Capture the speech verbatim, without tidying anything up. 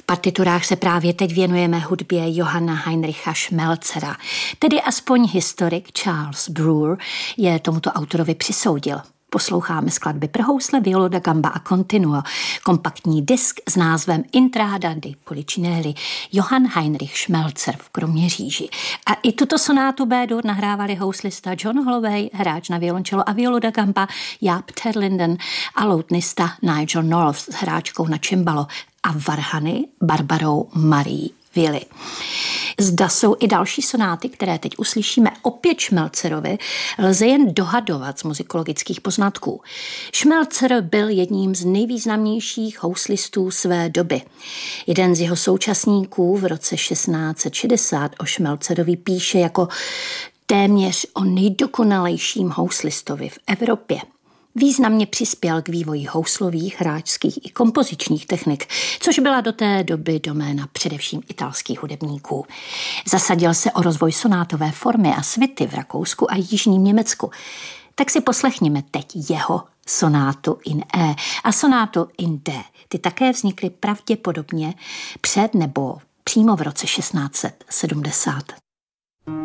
partiturách se právě teď věnujeme hudbě Johanna Heinricha Schmelzera. Tedy aspoň historik Charles Brewer je tomuto autorovi přisoudil. Posloucháme skladby pro housle, violu da gamba a continuo, kompaktní disk s názvem Intrada di Policinelli, Johann Heinrich Schmelzer v Kroměříži. A i tuto sonátu B-dur nahrávali houslista John Holloway, hráč na violoncello a violu da gamba Jaap Terlinden a loutnista Nigel North s hráčkou na cimbalo a varhany Barbarou Marie Willi. Zda jsou i další sonáty, které teď uslyšíme opět Schmelzerovi, lze jen dohadovat z muzikologických poznatků. Schmelzer byl jedním z nejvýznamnějších houslistů své doby. Jeden z jeho současníků v roce šestnáct set šedesát o Schmelzerovi píše jako téměř o nejdokonalejším houslistovi v Evropě. Významně přispěl k vývoji houslových, hráčských i kompozičních technik, což byla do té doby doména především italských hudebníků. Zasadil se o rozvoj sonátové formy a svity v Rakousku a jižním Německu. Tak si poslechněme teď jeho sonátu in E a sonátu in D. Ty také vznikly pravděpodobně před nebo přímo v roce šestnáct set sedmdesát.